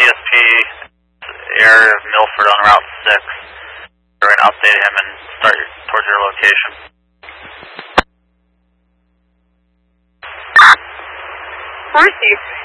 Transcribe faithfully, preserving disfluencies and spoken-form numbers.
S P area of Milford on Route six. We're going to update him and start towards your location. Received.